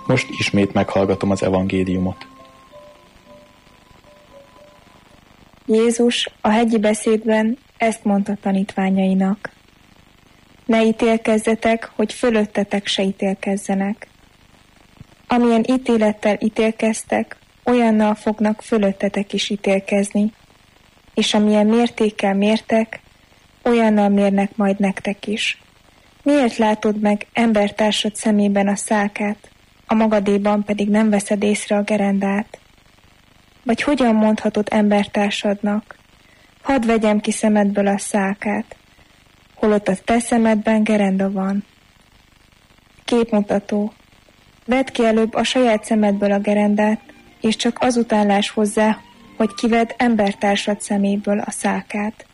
Most ismét meghallgatom az evangéliumot. Jézus a hegyi beszédben ezt mondta tanítványainak. Ne ítélkezzetek, hogy fölöttetek se ítélkezzenek. Amilyen ítélettel ítélkeztek, olyannal fognak fölöttetek is ítélkezni, és amilyen mértékkel mértek, olyannal mérnek majd nektek is. Miért látod meg embertársad szemében a szálkát, a magadéban pedig nem veszed észre a gerendát? Vagy hogyan mondhatod embertársadnak, hadd vegyem ki szemedből a szálkát, holott a te szemedben gerenda van? Képmutató. Vedd ki előbb a saját szemedből a gerendát, és csak azután láss hozzá, hogy kivedd embertársad szeméből a szálkát.